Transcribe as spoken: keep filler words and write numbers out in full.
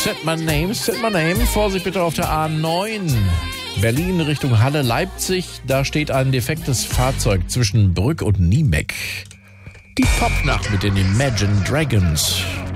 Set My Name, Set My Name. Vorsicht bitte auf der A neun. Berlin Richtung Halle, Leipzig. Da steht ein defektes Fahrzeug zwischen Brück und Niemeck. Die Popnacht mit den Imagine Dragons.